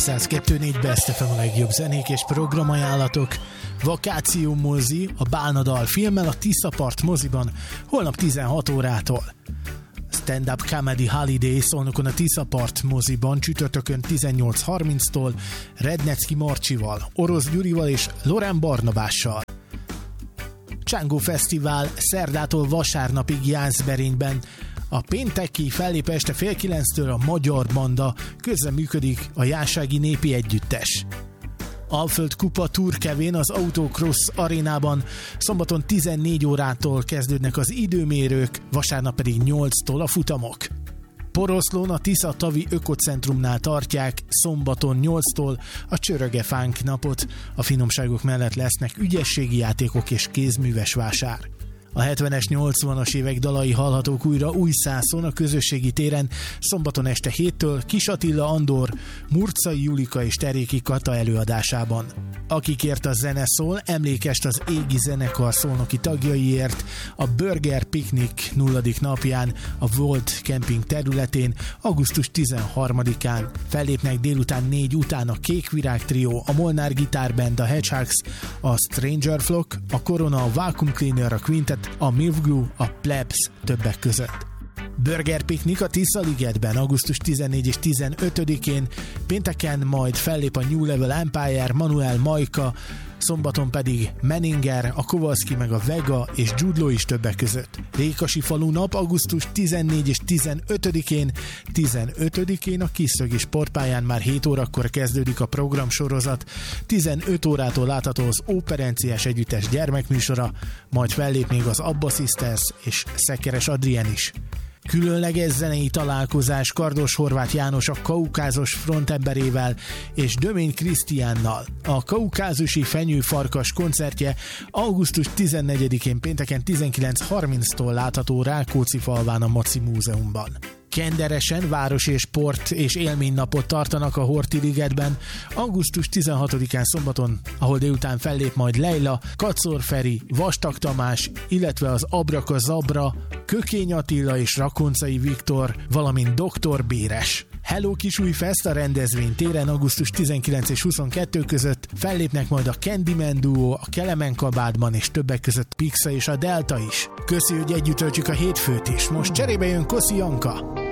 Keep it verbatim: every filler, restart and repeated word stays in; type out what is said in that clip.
hétszázkettő négy Best ef em, a legjobb zenék és programajánlatok. Vakáció mozi, a Bálnadal filmmel a Tiszapart moziban holnap tizenhat órától. Stand-up Comedy Holiday Szolnokon a Tiszapart moziban csütörtökön tizennyolc harminctól Rednecki Marcsival, Orosz Gyurival és Loren Barnabással. Csángó Fesztivál szerdától vasárnapig Jászberényben. A pénteki fellép este fél kilenctől a Magyar Banda, közreműködik a Jászsági Népi Együttes. Alföld Kupa Turkevén az Autocross arénában szombaton tizennégy órától kezdődnek az időmérők, vasárnap pedig nyolctól a futamok. Poroszlón a Tisza Tavi Ökocentrumnál tartják szombaton nyolctól a Csörögefánk napot. A finomságok mellett lesznek ügyességi játékok és kézműves vásár. A hetvenes, nyolcvanas évek dalai hallhatók újra Újszászon a közösségi téren szombaton este héttől Kis Attila Andor, Murczai Julika és Teréki Kata előadásában. Akikért a zene szól, emlékest az Égi Zenekar szolnoki tagjaiért a Burger Picnic nulladik napján a Volt Camping területén augusztus tizenharmadikán. Fellépnek délután négy után a Kék Virág Trio, a Molnár Guitar Band, a Hedgehogs, a Stranger Flock, a Corona, a Vacuum Cleaner, a Quintet, a Milvgrew, a Plebs többek között. Burger Picnic a Tisza-ligetben augusztus tizennégy és tizenötödikén, pénteken majd fellép a New Level Empire, Manuel Majka, szombaton pedig Menninger, a Kowalski meg a Vega és Judlo is többek között. Rékasi Falu nap augusztus tizennégy és tizenötödikén, tizenötödikén a Kiszögi sportpályán már hét órakor kezdődik a programsorozat, tizenöt órától látható az Óperenciás Együttes gyermekműsora, majd fellép még az Abba Sisters és Szekeres Adrien is. Különleges zenei találkozás Kardos Horváth János a Kaukázus frontemberével és Dömény Krisztiánnal. A kaukázusi fenyőfarkas koncertje augusztus tizennegyedikén pénteken tizenkilenc harminctól látható Rákóczi-falván a Maci Múzeumban. Kenderesen város és sport és élménynapot tartanak a Horthy ligetben augusztus tizenhatodikán szombaton, ahol délután fellép majd Leila, Kacor Feri, Vastag Tamás, illetve az Abraka Zabra, Kökény Attila és Rakoncai Viktor, valamint doktor Béres. Hello Kisújfest a rendezvény téren augusztus tizenkilenc és huszonkettő között fellépnek majd a Candyman Duo, a Kelemen kabátban és többek között Pixa és a Delta is. Köszi, hogy együtt töltjük a hétfőt is. Most cserébe jön Koszi Janka.